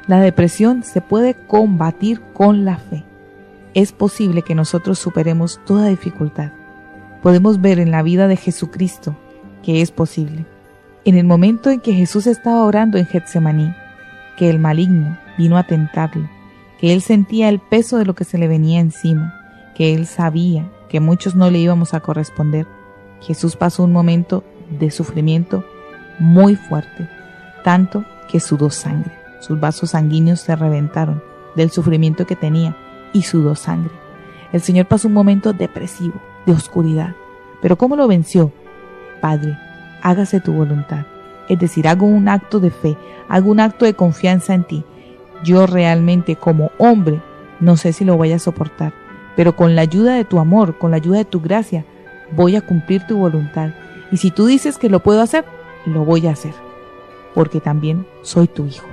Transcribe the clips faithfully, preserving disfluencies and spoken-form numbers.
La depresión se puede combatir con la fe. Es posible que nosotros superemos toda dificultad. Podemos ver en la vida de Jesucristo que es posible. En el momento en que Jesús estaba orando en Getsemaní, que el maligno vino a tentarle, que él sentía el peso de lo que se le venía encima, que él sabía que muchos no le íbamos a corresponder, Jesús pasó un momento de sufrimiento muy fuerte, tanto que sudó sangre. Sus vasos sanguíneos se reventaron del sufrimiento que tenía y sudó sangre. El Señor pasó un momento depresivo, de oscuridad. ¿Pero cómo lo venció? Padre, hágase tu voluntad. Es decir, hago un acto de fe, hago un acto de confianza en ti. Yo realmente como hombre no sé si lo voy a soportar, pero con la ayuda de tu amor, con la ayuda de tu gracia, voy a cumplir tu voluntad. Y si tú dices que lo puedo hacer, lo voy a hacer, porque también soy tu hijo,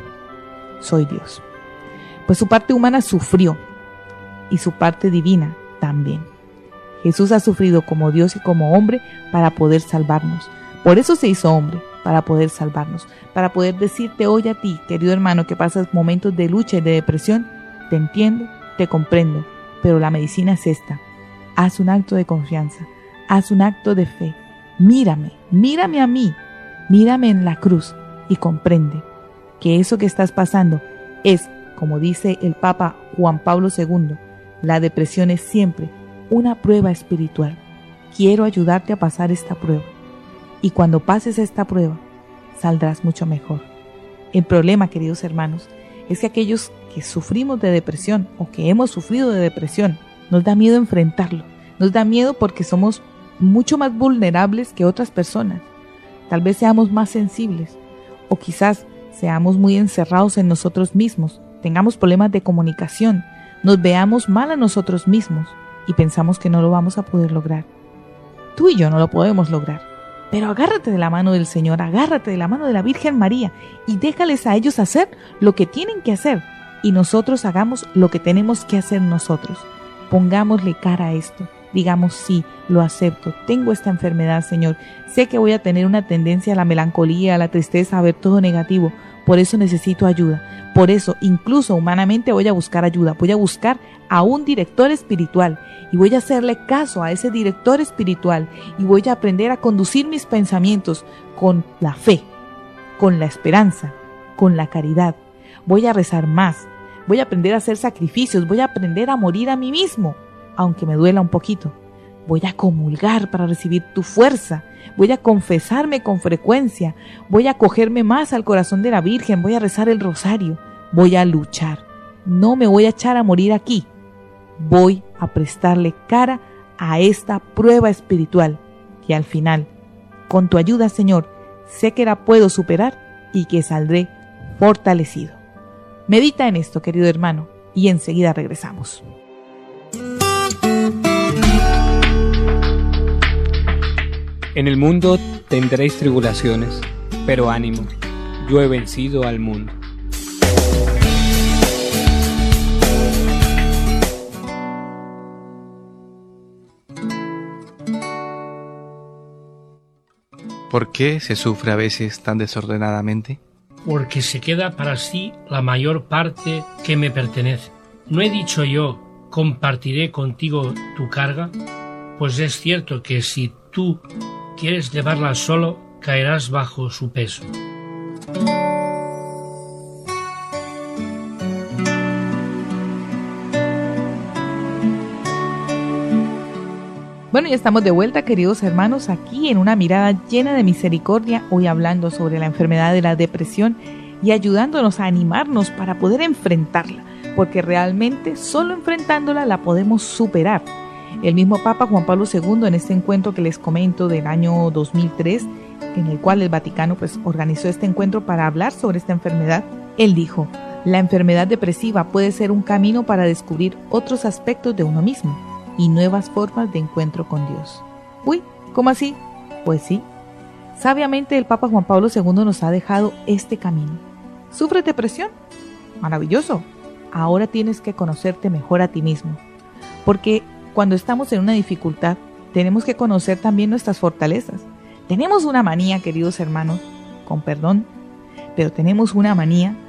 soy Dios. Pues su parte humana sufrió y su parte divina también. Jesús ha sufrido como Dios y como hombre para poder salvarnos. Por eso se hizo hombre, para poder salvarnos, para poder decirte hoy a ti, querido hermano, que pasas momentos de lucha y de depresión, te entiendo, te comprendo, pero la medicina es esta. Haz un acto de confianza, haz un acto de fe. Mírame, mírame a mí, mírame en la cruz y comprende que eso que estás pasando es, como dice el Papa Juan Pablo segundo, la depresión es siempre una prueba espiritual. Quiero ayudarte a pasar esta prueba. Y cuando pases esta prueba, saldrás mucho mejor. El problema, queridos hermanos, es que aquellos que sufrimos de depresión o que hemos sufrido de depresión, nos da miedo enfrentarlo. Nos da miedo porque somos mucho más vulnerables que otras personas. Tal vez seamos más sensibles o quizás seamos muy encerrados en nosotros mismos, tengamos problemas de comunicación, nos veamos mal a nosotros mismos y pensamos que no lo vamos a poder lograr. Tú y yo no lo podemos lograr. Pero agárrate de la mano del Señor, agárrate de la mano de la Virgen María y déjales a ellos hacer lo que tienen que hacer y nosotros hagamos lo que tenemos que hacer nosotros. Pongámosle cara a esto, digamos sí, lo acepto, tengo esta enfermedad, Señor, sé que voy a tener una tendencia a la melancolía, a la tristeza, a ver todo negativo, por eso necesito ayuda, por eso incluso humanamente voy a buscar ayuda, voy a buscar a un director espiritual y voy a hacerle caso a ese director espiritual y voy a aprender a conducir mis pensamientos con la fe, con la esperanza, con la caridad. Voy a rezar más, voy a aprender a hacer sacrificios, voy a aprender a morir a mí mismo, aunque me duela un poquito. Voy a comulgar para recibir tu fuerza, voy a confesarme con frecuencia, voy a acogerme más al corazón de la Virgen, voy a rezar el rosario, voy a luchar. No me voy a echar a morir aquí. Voy a prestarle cara a esta prueba espiritual que al final, con tu ayuda, Señor, sé que la puedo superar y que saldré fortalecido. Medita en esto, querido hermano, y enseguida regresamos. En el mundo tendréis tribulaciones, pero ánimo, yo he vencido al mundo. ¿Por qué se sufre a veces tan desordenadamente? Porque se queda para sí la mayor parte que me pertenece. ¿No he dicho yo, compartiré contigo tu carga? Pues es cierto que si tú quieres llevarla solo, caerás bajo su peso. Bueno, ya estamos de vuelta, queridos hermanos, aquí en una mirada llena de misericordia, hoy hablando sobre la enfermedad de la depresión y ayudándonos a animarnos para poder enfrentarla, porque realmente solo enfrentándola la podemos superar. El mismo Papa Juan Pablo segundo, en este encuentro que les comento del año dos mil tres, en el cual el Vaticano pues, organizó este encuentro para hablar sobre esta enfermedad, él dijo: la enfermedad depresiva puede ser un camino para descubrir otros aspectos de uno mismo y nuevas formas de encuentro con Dios. Uy, ¿cómo así? Pues sí. Sabiamente el Papa Juan Pablo segundo nos ha dejado este camino. ¿Sufres depresión? Maravilloso. Ahora tienes que conocerte mejor a ti mismo. Porque cuando estamos en una dificultad, tenemos que conocer también nuestras fortalezas. Tenemos una manía, queridos hermanos, con perdón, pero tenemos una manía